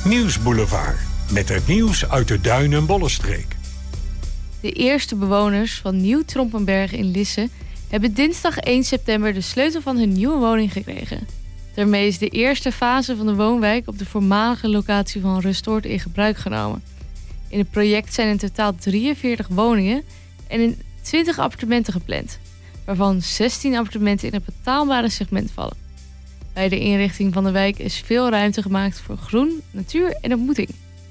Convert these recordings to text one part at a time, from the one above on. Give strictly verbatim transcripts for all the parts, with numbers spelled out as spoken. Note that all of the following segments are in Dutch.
Nieuwsboulevard, met het nieuws uit de Duin- en Bollenstreek. De eerste bewoners van Nieuw-Trompenberg in Lisse hebben dinsdag één september de sleutel van hun nieuwe woning gekregen. Daarmee is de eerste fase van de woonwijk op de voormalige locatie van Rustoord in gebruik genomen. In het project zijn in totaal drieënveertig woningen en in twintig appartementen gepland, waarvan zestien appartementen in het betaalbare segment vallen. Bij de inrichting van de wijk is veel ruimte gemaakt voor groen, natuur en ontmoeting.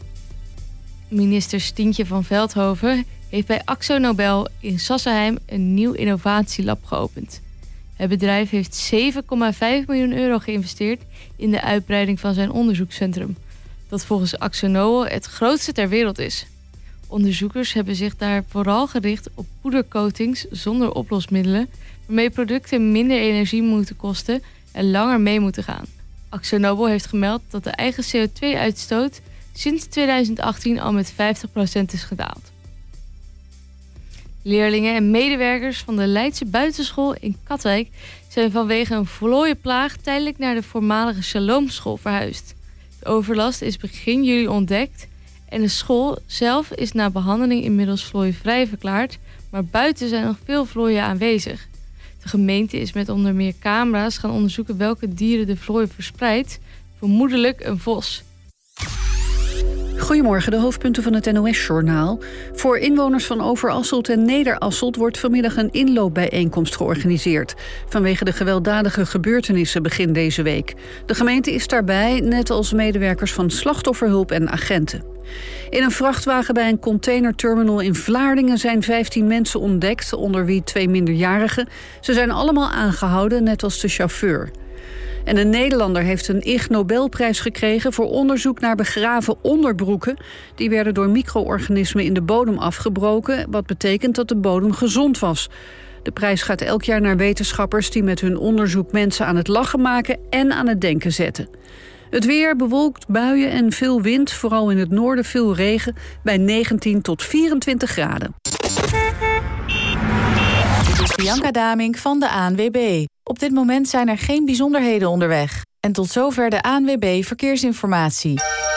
Minister Stientje van Veldhoven heeft bij Akzo Nobel in Sassenheim een nieuw innovatielab geopend. Het bedrijf heeft zeven komma vijf miljoen euro geïnvesteerd in de uitbreiding van zijn onderzoekscentrum, dat volgens Akzo Nobel het grootste ter wereld is. Onderzoekers hebben zich daar vooral gericht op poedercoatings zonder oplosmiddelen, waarmee producten minder energie moeten kosten en langer mee moeten gaan. Akzo Nobel heeft gemeld dat de eigen C O twee uitstoot sinds tweeduizend achttien al met vijftig procent is gedaald. Leerlingen en medewerkers van de Leidse buitenschool in Katwijk zijn vanwege een vlooienplaag tijdelijk naar de voormalige Shalomschool verhuisd. De overlast is begin juli ontdekt en de school zelf is na behandeling inmiddels vlooienvrij verklaard, maar buiten zijn nog veel vlooien aanwezig. De gemeente is met onder meer camera's gaan onderzoeken welke dieren de vlooien verspreidt, vermoedelijk een vos. Goedemorgen, de hoofdpunten van het N O S-journaal. Voor inwoners van Overasselt en Nederasselt wordt vanmiddag een inloopbijeenkomst georganiseerd. Vanwege de gewelddadige gebeurtenissen begin deze week. De gemeente is daarbij, net als medewerkers van slachtofferhulp en agenten. In een vrachtwagen bij een containerterminal in Vlaardingen zijn vijftien mensen ontdekt, onder wie twee minderjarigen. Ze zijn allemaal aangehouden, net als de chauffeur. En een Nederlander heeft een Ig Nobelprijs gekregen voor onderzoek naar begraven onderbroeken. Die werden door micro-organismen in de bodem afgebroken, wat betekent dat de bodem gezond was. De prijs gaat elk jaar naar wetenschappers die met hun onderzoek mensen aan het lachen maken en aan het denken zetten. Het weer, bewolkt, buien en veel wind, vooral in het noorden veel regen, bij negentien tot vierentwintig graden. Dit is Bianca Damink van de A N W B. Op dit moment zijn er geen bijzonderheden onderweg. En tot zover de A N W B Verkeersinformatie.